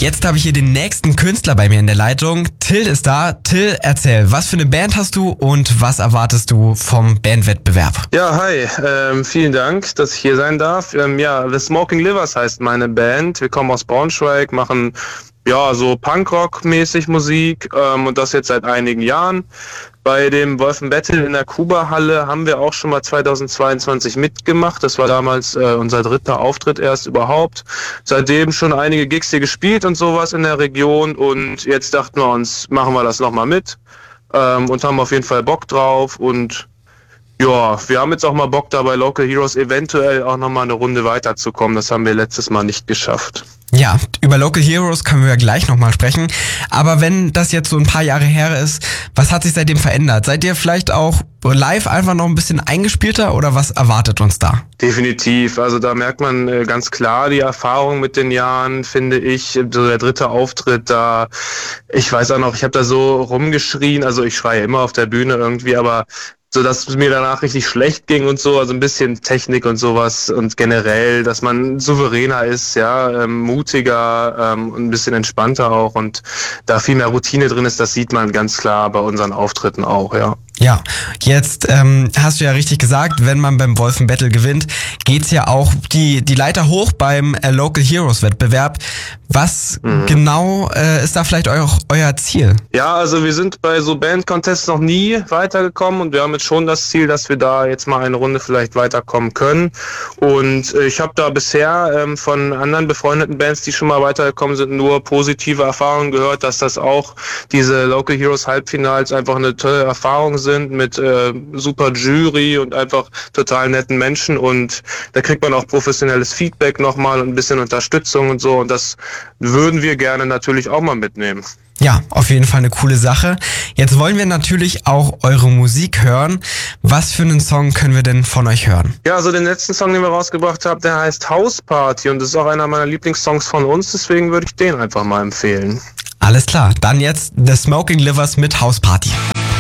Jetzt habe ich hier den nächsten Künstler bei mir in der Leitung. Till ist da. Till, erzähl, was für eine Band hast du und was erwartest du vom Bandwettbewerb? Ja, hi. Vielen Dank, dass ich hier sein darf. The Smoking Livers heißt meine Band. Wir kommen aus Braunschweig, machen so Punkrock-mäßig Musik und das jetzt seit einigen Jahren. Bei dem Wolfenbattle in der Kuba-Halle haben wir auch schon mal 2022 mitgemacht. Das war damals unser 3. Auftritt erst überhaupt. Seitdem schon einige Gigs hier gespielt und sowas in der Region. Und jetzt dachten wir uns, machen wir das nochmal mit und haben auf jeden Fall Bock drauf. Und ja, wir haben jetzt auch mal Bock, da bei Local Heroes eventuell auch nochmal eine Runde weiterzukommen. Das haben wir letztes Mal nicht geschafft. Ja, über Local Heroes können wir ja gleich nochmal sprechen. Aber wenn das jetzt so ein paar Jahre her ist, was hat sich seitdem verändert? Seid ihr vielleicht auch live einfach noch ein bisschen eingespielter oder was erwartet uns da? Definitiv. Also da merkt man ganz klar die Erfahrung mit den Jahren, finde ich. So der 3. Auftritt da, ich weiß auch noch, ich habe da so rumgeschrien. Also ich schreie immer auf der Bühne irgendwie, aber so dass es mir danach richtig schlecht ging und so, also ein bisschen Technik und sowas und generell, dass man souveräner ist, mutiger und ein bisschen entspannter auch und da viel mehr Routine drin ist, das sieht man ganz klar bei unseren Auftritten auch, ja. Ja, jetzt hast du ja richtig gesagt, wenn man beim Wolfenbattle gewinnt, geht's ja auch die Leiter hoch beim Local Heroes Wettbewerb. Was genau ist da vielleicht euer Ziel? Ja, also wir sind bei so Band-Contests noch nie weitergekommen und wir haben jetzt schon das Ziel, dass wir da jetzt mal eine Runde vielleicht weiterkommen können. Und ich habe da bisher von anderen befreundeten Bands, die schon mal weitergekommen sind, nur positive Erfahrungen gehört, dass das auch diese Local Heroes Halbfinals einfach eine tolle Erfahrung sind mit super Jury und einfach total netten Menschen und da kriegt man auch professionelles Feedback nochmal und ein bisschen Unterstützung und so und das würden wir gerne natürlich auch mal mitnehmen. Ja, auf jeden Fall eine coole Sache. Jetzt wollen wir natürlich auch eure Musik hören. Was für einen Song können wir denn von euch hören? Ja, also den letzten Song, den wir rausgebracht haben, der heißt House Party und das ist auch einer meiner Lieblingssongs von uns, deswegen würde ich den einfach mal empfehlen. Alles klar, dann jetzt The Smoking Livers mit House Party.